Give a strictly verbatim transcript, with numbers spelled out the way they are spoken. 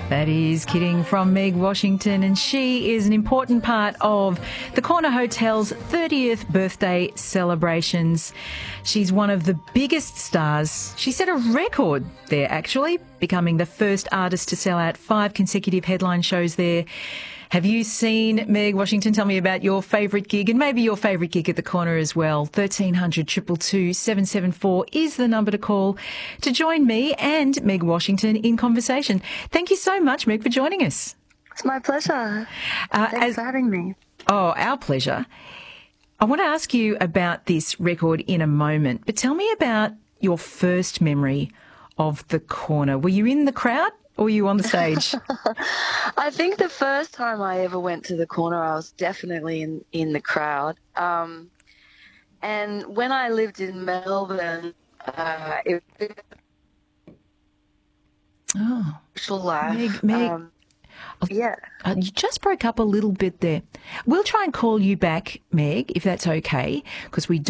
That is Kidding from Meg Washington, and she is an important part of the Corner Hotel's thirtieth birthday celebrations. She's one of the biggest stars. She set a record there, actually, becoming the first artist to sell out five consecutive headline shows there. Have you seen Meg Washington? Tell me about your favourite gig, and maybe your favourite gig at the Corner as well. thirteen hundred, two two two, seven seven four is the number to call to join me and Meg Washington in conversation. Thank you so much, Meg, for joining us. It's my pleasure. Uh, Thanks as, for having me. Oh, our pleasure. I want to ask you about this record in a moment, but tell me about your first memory of the Corner. Were you in the crowd or were you on the stage? I think the first time I ever went to the Corner, I was definitely in, in the crowd. Um, and when I lived in Melbourne, uh, it was Oh, social life. Meg, Meg. Um, yeah. Uh, you just broke up a little bit there. We'll try and call you back, Meg, if that's okay, because we don't